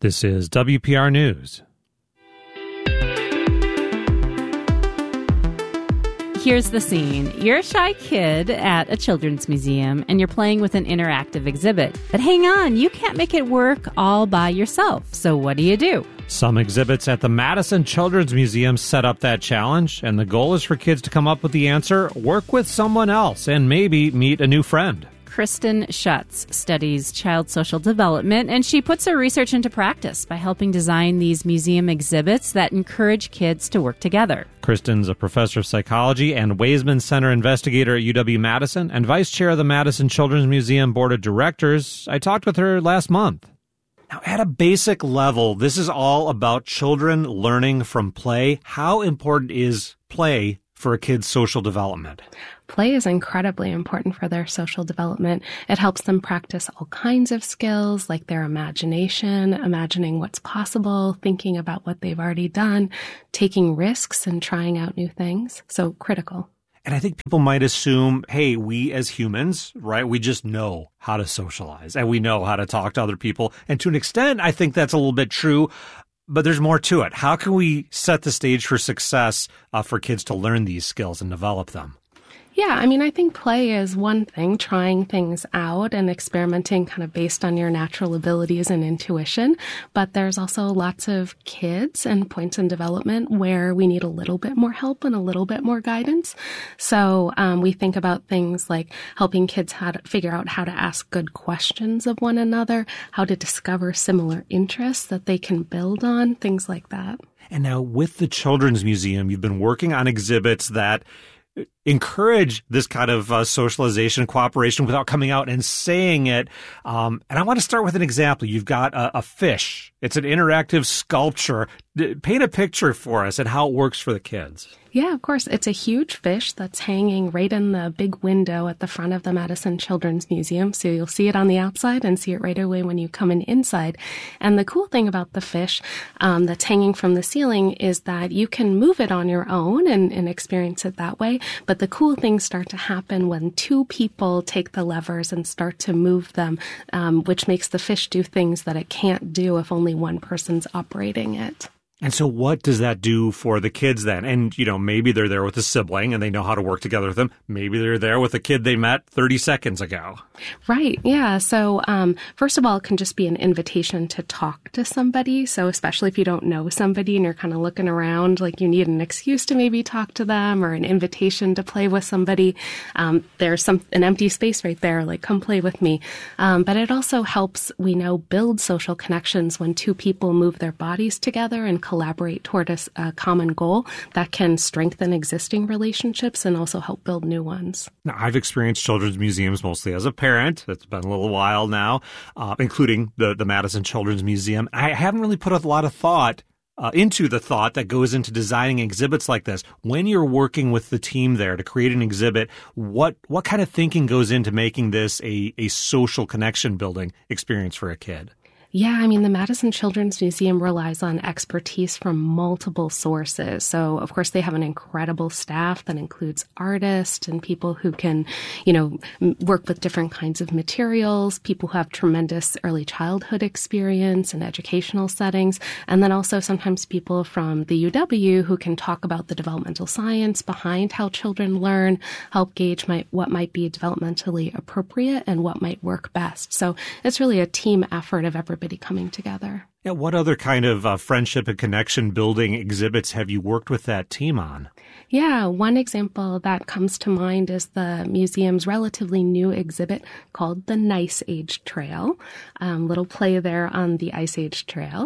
This is WPR News. Here's the scene. You're a shy kid at a children's museum and you're playing with an interactive exhibit. But hang on, you can't make it work all by yourself. So what do? Some exhibits at the Madison Children's Museum set up that challenge, and the goal is for kids to come up with the answer, work with someone else, and maybe meet a new friend. Kristen Schutz studies child social development, and she puts her research into practice by helping design these museum exhibits that encourage kids to work together. Kristen's a professor of psychology and Weisman Center investigator at UW-Madison and vice chair of the Madison Children's Museum Board of Directors. I talked with her last month. Now, at a basic level, this is all about children learning from play. How important is play for a kid's social development? Play is incredibly important for their social development. It helps them practice all kinds of skills like their imagination, imagining what's possible, thinking about what they've already done, taking risks and trying out new things. So critical. And I think people might assume, hey, we as humans, right, we just know how to socialize and we know how to talk to other people. And to an extent, I think that's a little bit true. But there's more to it. How can we set the stage for success for kids to learn these skills and develop them? Yeah, I think play is one thing, trying things out and experimenting kind of based on your natural abilities and intuition. But there's also lots of kids and points in development where we need a little bit more help and a little bit more guidance. So we think about things like helping kids how to figure out how to ask good questions of one another, how to discover similar interests that they can build on, things like that. And now with the Children's Museum, you've been working on exhibits that encourage this kind of socialization and cooperation without coming out and saying it. And I want to start with an example. You've got a fish. It's an interactive sculpture. Paint a picture for us and how it works for the kids. Yeah, of course. It's a huge fish that's hanging right in the big window at the front of the Madison Children's Museum. So you'll see it on the outside and see it right away when you come in inside. And the cool thing about the fish that's hanging from the ceiling is that you can move it on your own and experience it that way. But the cool things start to happen when two people take the levers and start to move them, which makes the fish do things that it can't do if only one person's operating it. And so what does that do for the kids then? And, maybe they're there with a sibling and they know how to work together with them. Maybe they're there with a kid they met 30 seconds ago. Right. Yeah. So first of all, it can just be an invitation to talk to somebody. So especially if you don't know somebody and you're kind of looking around like you need an excuse to maybe talk to them or an invitation to play with somebody. There's an empty space right there, like come play with me. But it also helps, we know, build social connections when two people move their bodies together and collaborate toward a common goal that can strengthen existing relationships and also help build new ones. Now, I've experienced children's museums mostly as a parent. It's been a little while now, including the Madison Children's Museum. I haven't really put a lot of thought into the thought that goes into designing exhibits like this. When you're working with the team there to create an exhibit, what kind of thinking goes into making this a social connection building experience for a kid? Yeah, the Madison Children's Museum relies on expertise from multiple sources. So, of course, they have an incredible staff that includes artists and people who can, work with different kinds of materials, people who have tremendous early childhood experience and educational settings, and then also sometimes people from the UW who can talk about the developmental science behind how children learn, help gauge what might be developmentally appropriate and what might work best. So it's really a team effort of everybody coming together. Yeah, what other kind of friendship and connection building exhibits have you worked with that team on? Yeah, one example that comes to mind is the museum's relatively new exhibit called the Nice Age Trail. Little play there on the Ice Age Trail.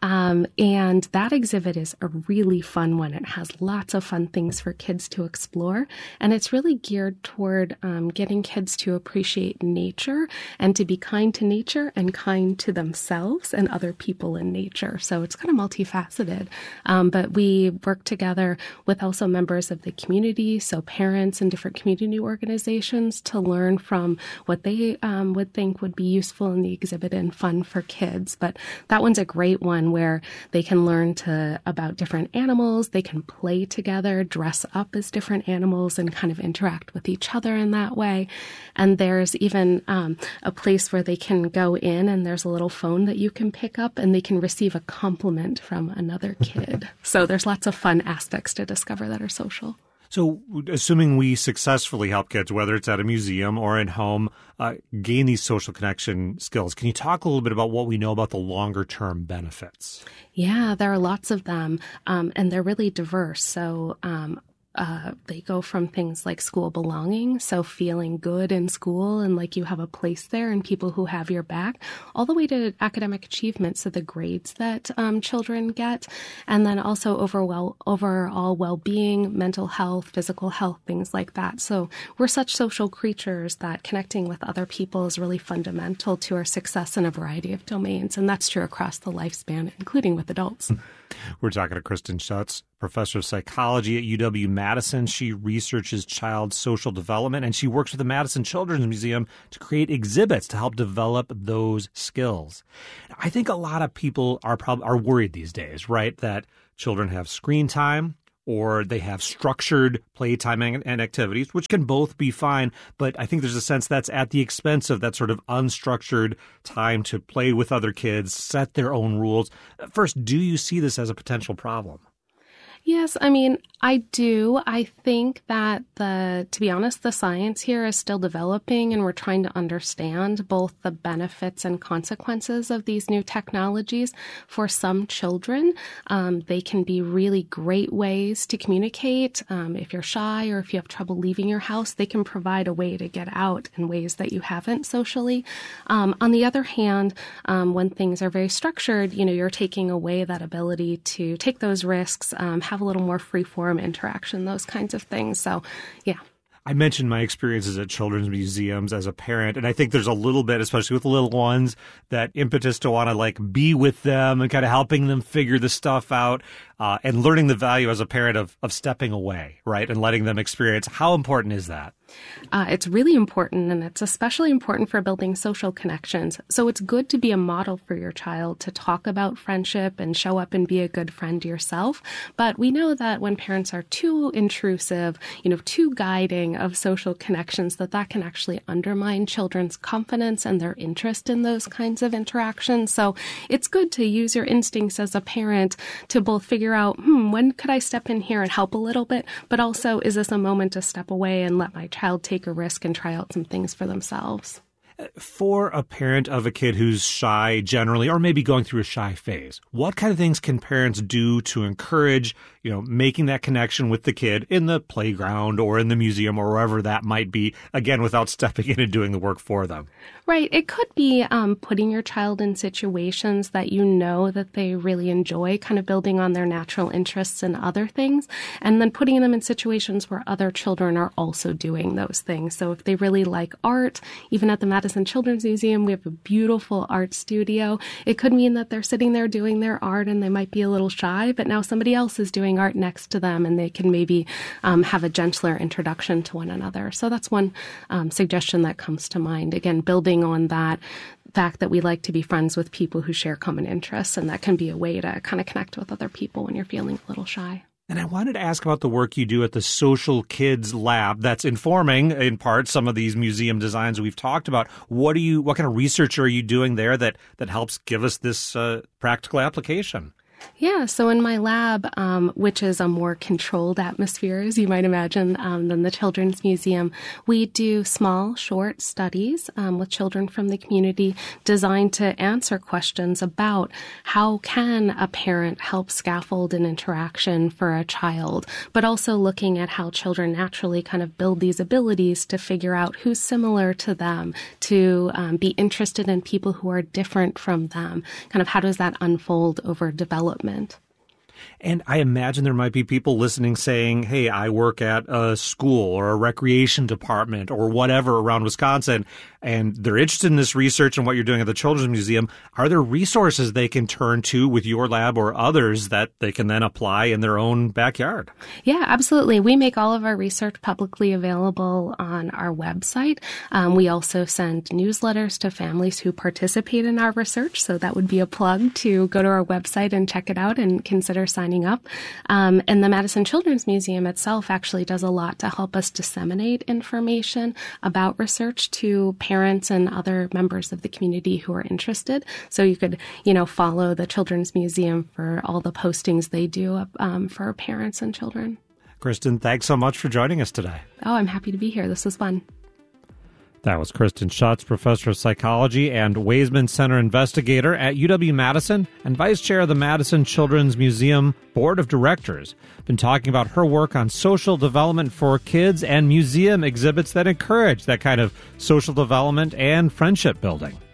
And that exhibit is a really fun one. It has lots of fun things for kids to explore. And it's really geared toward getting kids to appreciate nature and to be kind to nature and kind to themselves and other people in nature. So it's kind of multifaceted. But we work together with also members of the community, so parents and different community organizations, to learn from what they would think would be useful in the exhibit and fun for kids. But that one's a great one where they can learn about different animals, they can play together, dress up as different animals, and kind of interact with each other in that way. And there's even a place where they can go in and there's a little phone that you can pick up and and they can receive a compliment from another kid. So there's lots of fun aspects to Discover that are social. So assuming we successfully help kids, whether it's at a museum or at home, gain these social connection skills, can you talk a little bit about what we know about the longer term benefits? Yeah, there are lots of them, and they're really diverse. So they go from things like school belonging, so feeling good in school and like you have a place there and people who have your back, all the way to academic achievement, so the grades that children get, and then also overall well-being, mental health, physical health, things like that. So we're such social creatures that connecting with other people is really fundamental to our success in a variety of domains, and that's true across the lifespan, including with adults. We're talking to Kristen Schutz, professor of psychology at UW-Madison. She researches child social development, and she works with the Madison Children's Museum to create exhibits to help develop those skills. I think a lot of people are worried these days, right, that children have screen time or they have structured playtime and activities, which can both be fine. But I think there's a sense that's at the expense of that sort of unstructured time to play with other kids, set their own rules. First, do you see this as a potential problem? Yes, I mean, I do. I think that to be honest, the science here is still developing, and we're trying to understand both the benefits and consequences of these new technologies. For some children, they can be really great ways to communicate. If you're shy or if you have trouble leaving your house, they can provide a way to get out in ways that you haven't socially. On the other hand, when things are very structured, you're taking away that ability to take those risks, have a little more free-form interaction, those kinds of things. So, yeah. I mentioned my experiences at children's museums as a parent, and I think there's a little bit, especially with the little ones, that impetus to want to be with them and kind of helping them figure the stuff out, and learning the value as a parent of stepping away, right, and letting them experience. How important is that? It's really important, and it's especially important for building social connections. So it's good to be a model for your child, to talk about friendship and show up and be a good friend yourself. But we know that when parents are too intrusive, too guiding of social connections, that can actually undermine children's confidence and their interest in those kinds of interactions. So it's good to use your instincts as a parent to both figure out, when could I step in here and help a little bit, but also, is this a moment to step away and let my child take a risk and try out some things for themselves? For a parent of a kid who's shy generally, or maybe going through a shy phase, what kind of things can parents do to encourage, making that connection with the kid in the playground or in the museum or wherever that might be, again, without stepping in and doing the work for them? Right. It could be putting your child in situations that that they really enjoy, kind of building on their natural interests in other things, and then putting them in situations where other children are also doing those things. So if they really like art, even at the Madison Children's Museum, we have a beautiful art studio. It could mean that they're sitting there doing their art and they might be a little shy, but now somebody else is doing art next to them and they can maybe have a gentler introduction to one another. So that's one suggestion that comes to mind. Again, building on that fact that we like to be friends with people who share common interests, and that can be a way to kind of connect with other people when you're feeling a little shy. And I wanted to ask about the work you do at the Social Kids Lab that's informing, in part, some of these museum designs we've talked about. What kind of research are you doing there that helps give us this practical application? Yeah, so in my lab, which is a more controlled atmosphere, as you might imagine, than the Children's Museum, we do small, short studies with children from the community designed to answer questions about how can a parent help scaffold an interaction for a child, but also looking at how children naturally kind of build these abilities to figure out who's similar to them, to be interested in people who are different from them. Kind of how does that unfold over development? And I imagine there might be people listening saying, hey, I work at a school or a recreation department or whatever around Wisconsin, and they're interested in this research and what you're doing at the Children's Museum. Are there resources they can turn to with your lab or others that they can then apply in their own backyard? Yeah, absolutely. We make all of our research publicly available on our website. We also send newsletters to families who participate in our research, so that would be a plug to go to our website and check it out and consider signing up. And the Madison Children's Museum itself actually does a lot to help us disseminate information about research to parents parents and other members of the community who are interested. So you could, follow the Children's Museum for all the postings they do for parents and children. Kristen, thanks so much for joining us today. Oh, I'm happy to be here. This was fun. That was Kristen Schutz, professor of psychology and Weisman Center investigator at UW-Madison and vice chair of the Madison Children's Museum Board of Directors. Been talking about her work on social development for kids and museum exhibits that encourage that kind of social development and friendship building.